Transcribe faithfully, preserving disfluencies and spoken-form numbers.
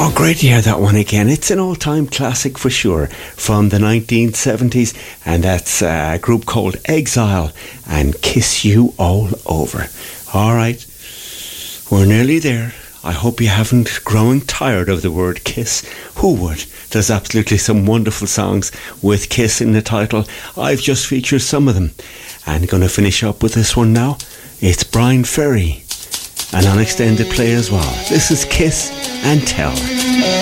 Oh, great to hear that one again. It's an all-time classic for sure, from the nineteen seventies, and that's a group called Exile and Kiss You All Over. All right, we're nearly there. I hope you haven't grown tired of the word kiss. Who would? There's absolutely some wonderful songs with kiss in the title. I've just featured some of them, and going to finish up with this one now. It's Brian Ferry, and on extended play as well. This is Kiss and Tell.